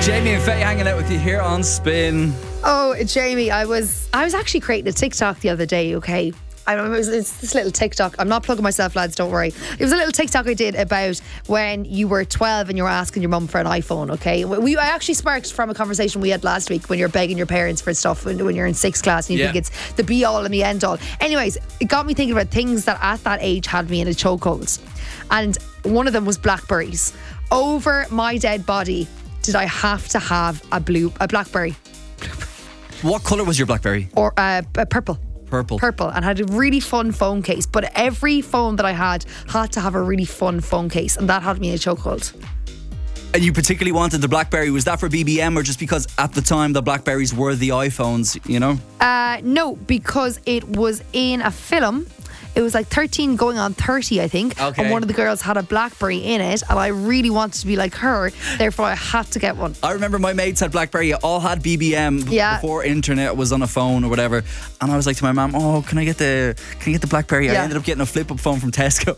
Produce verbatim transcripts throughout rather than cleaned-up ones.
Jamie and Faye hanging out with you here on Spin. Oh, Jamie, I was I was actually creating a TikTok the other day, okay? I remember it was, it's this little TikTok. I'm not plugging myself, lads, don't worry. It was a little TikTok I did about when you were twelve and you were asking your mum for an iPhone, okay? We I actually sparked from a conversation we had last week when you're begging your parents for stuff when, when you're in sixth class and you Yeah. think it's the be-all and the end-all. Anyways, it got me thinking about things that at that age had me in a chokehold. And one of them was blackberries. Over my dead body, did I have to have a blue, a blackberry What colour was your BlackBerry? or uh, a purple? Purple. Purple, and had a really fun phone case. But every phone that I had had to have a really fun phone case, and that had me in a chokehold. And you particularly wanted the BlackBerry. Was that for B B M or just because at the time the BlackBerries were the iPhones, you know? Uh, no, because it was in a film. It was like thirteen going on thirty, I think. Okay. And one of the girls had a BlackBerry in it, and I really wanted to be like her. Therefore, I had to get one. I remember my mates had BlackBerry, all had B B M Yeah. before internet was on a phone or whatever. And I was like to my mum, "Oh, can I get the can I get the BlackBerry?" I Yeah. ended up getting a flip-up phone from Tesco.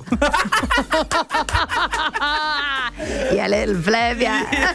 Yeah, little flav, yeah.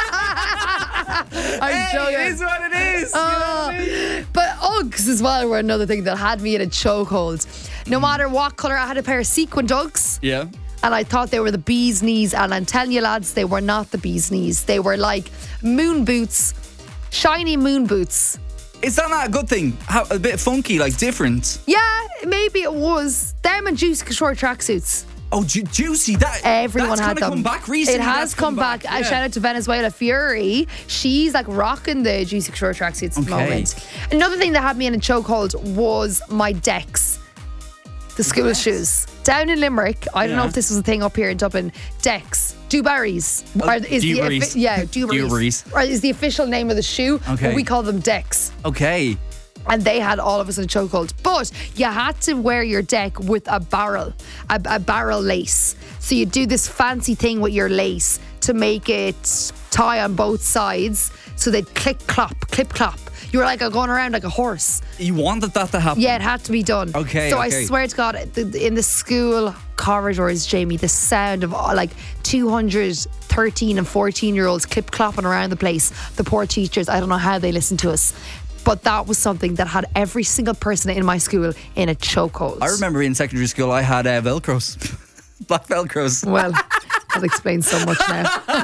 I'm joking. It is what it is. Oh, but Uggs as well were another thing that had me in a chokehold. No matter what colour, I had a pair of sequin Uggs. Yeah. And I thought they were the bee's knees. And I'm telling you, lads, they were not the bee's knees. They were like moon boots, shiny moon boots. Is that not a good thing? How, a bit funky, like different. Yeah, maybe it was. Them and juicy short tracksuits. Oh, ju- juicy. That Everyone that's had kinda them. come back recently. It has That's come back. yeah. Uh, shout out to Venezuela Fury. She's like rocking the juicy short tracksuits at the Okay. moment. Another thing that had me in a chokehold was my Decks. The school Decks? shoes. Down in Limerick, I don't know Yeah. if this was a thing up here in Dublin, Decks. Dewberries. Oh, Or is the Dewberries. offi- yeah, Dewberries. Dewberries. Or is the official name of the shoe. Okay. But we call them Decks. Okay. And they had all of us in a chokehold. But you had to wear your deck with a barrel, a, a barrel lace. So you do this fancy thing with your lace to make it tie on both sides. So they'd click, clop, clip, clop. You were like going around like a horse. You wanted that to happen? Yeah, it had to be done. Okay, So okay. I swear to God, the- in the school corridors, Jamie, the sound of uh, like two hundred thirteen and fourteen year olds clip clopping around the place. The poor teachers, I don't know how they listen to us. But that was something that had every single person in my school in a chokehold. I remember in secondary school I had uh, Velcros. Black Velcros. Well, that explains so much now.